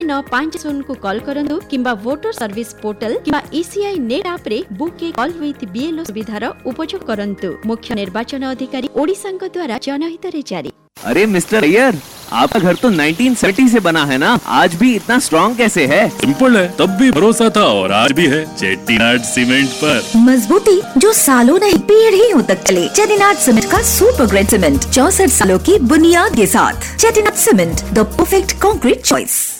9950 को कॉल करंतु किंबा वोटर सर्विस पोर्टल किंबा ECI नेट ऐप रे book A call with BLO सुविधार उपयोग करंतु। मुख्य निर्वाचन अधिकारी ओडिशा द्वारा जनहित रे जारी। अरे मिस्टर अय्यर, आपका घर तो 1970 से बना है ना, आज भी इतना स्ट्रॉन्ग कैसे है? सिंपल है, तब भी भरोसा था और आज भी है चेट्टीनाड सीमेंट पर। मजबूती जो सालों नहीं पीढ़ियों तक चले। चेट्टीनाड सीमेंट का सुपर ग्रेड सीमेंट 64 सालों की बुनियाद के साथ। Chettinad cement, the perfect concrete choice.